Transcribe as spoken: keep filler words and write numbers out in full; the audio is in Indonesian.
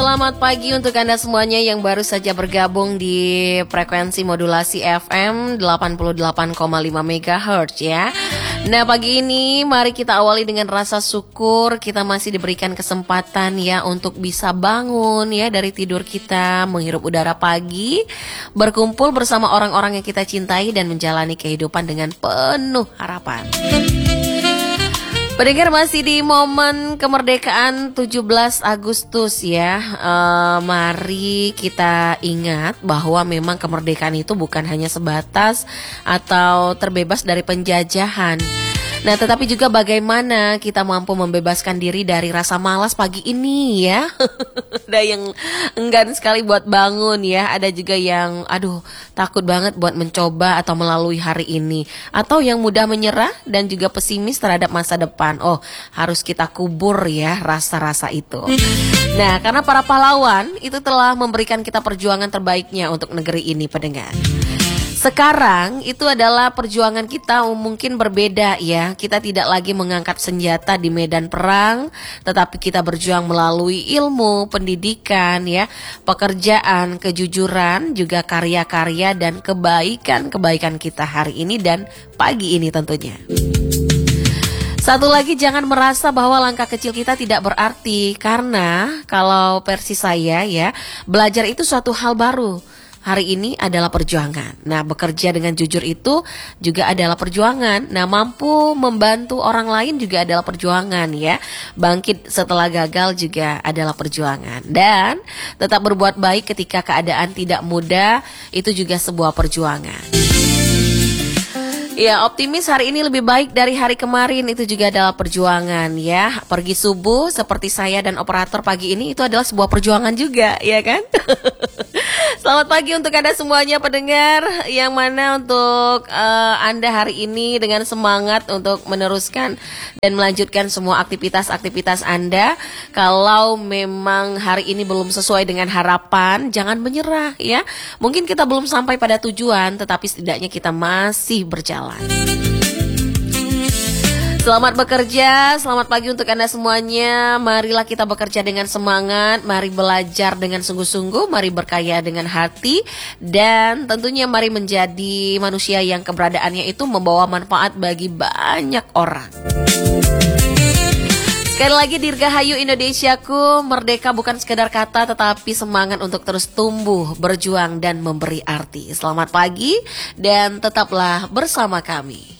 Selamat pagi untuk Anda semuanya yang baru saja bergabung di frekuensi modulasi F M delapan puluh delapan koma lima megahertz ya. Nah, pagi ini mari kita awali dengan rasa syukur. Kita masih diberikan kesempatan ya untuk bisa bangun ya dari tidur kita, menghirup udara pagi, berkumpul bersama orang-orang yang kita cintai dan menjalani kehidupan dengan penuh harapan. Pendengar, masih di momen kemerdekaan tujuh belas Agustus ya. e, Mari kita ingat bahwa memang kemerdekaan itu bukan hanya sebatas atau terbebas dari penjajahan. Nah, tetapi juga bagaimana kita mampu membebaskan diri dari rasa malas pagi ini ya. Ada yang enggan sekali buat bangun ya. Ada juga yang aduh takut banget buat mencoba atau melalui hari ini. Atau yang mudah menyerah dan juga pesimis terhadap masa depan. Oh, harus kita kubur ya rasa-rasa itu. Nah, karena para pahlawan itu telah memberikan kita perjuangan terbaiknya untuk negeri ini, pendengar. Sekarang itu adalah perjuangan kita mungkin berbeda ya. Kita tidak lagi mengangkat senjata di medan perang, tetapi kita berjuang melalui ilmu, pendidikan ya, pekerjaan, kejujuran, juga karya-karya dan kebaikan-kebaikan kita hari ini dan pagi ini tentunya. Satu lagi, jangan merasa bahwa langkah kecil kita tidak berarti. Karena kalau versi saya ya, belajar itu suatu hal baru. Hari ini adalah perjuangan. Nah, bekerja dengan jujur itu juga adalah perjuangan. Nah, mampu membantu orang lain juga adalah perjuangan ya. Bangkit setelah gagal juga adalah perjuangan. Dan tetap berbuat baik ketika keadaan tidak mudah, itu juga sebuah perjuangan. Ya, optimis hari ini lebih baik dari hari kemarin, itu juga adalah perjuangan ya. Pergi subuh seperti saya dan operator pagi ini itu adalah sebuah perjuangan juga, ya kan? Selamat pagi untuk Anda semuanya pendengar, yang mana untuk uh, Anda hari ini dengan semangat untuk meneruskan dan melanjutkan semua aktivitas-aktivitas Anda. Kalau memang hari ini belum sesuai dengan harapan, jangan menyerah ya. Mungkin kita belum sampai pada tujuan, tetapi setidaknya kita masih berjalan. Selamat bekerja, selamat pagi untuk Anda semuanya. Marilah kita bekerja dengan semangat, mari belajar dengan sungguh-sungguh, mari berkaya dengan hati, dan tentunya mari menjadi manusia yang keberadaannya itu membawa manfaat bagi banyak orang. Sekali lagi, Dirgahayu Indonesiaku, merdeka bukan sekedar kata tetapi semangat untuk terus tumbuh, berjuang dan memberi arti. Selamat pagi dan tetaplah bersama kami.